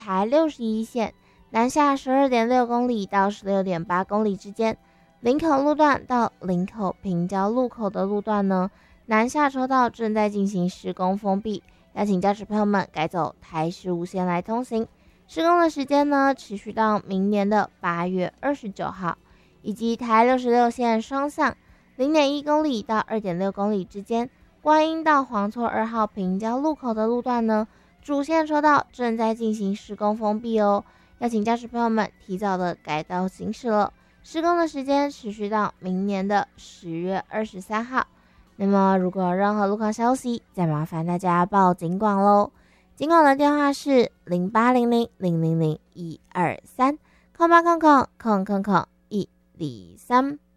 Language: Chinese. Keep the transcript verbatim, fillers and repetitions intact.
台六十一线南下 十二点六公里到 十六点八公里之间，林口路段到林口平交路口的路段呢，南下车道正在进行施工封闭，邀请驾驶朋友们改走台十五线来通行。施工的时间呢，持续到明年的八月二十九号，以及台六十六线双向 零点一公里到 二点六公里之间，观音到黄厝二号平交路口的路段呢，主线车道正在进行施工封闭哦，要请驾驶朋友们提早的改道行驶了。施工的时间持续到明年的十月二十三号。那么如果有任何路况消息，再麻烦大家报警广喽。警广的电话是零八零零零零零一二三空八空空空空空一二三。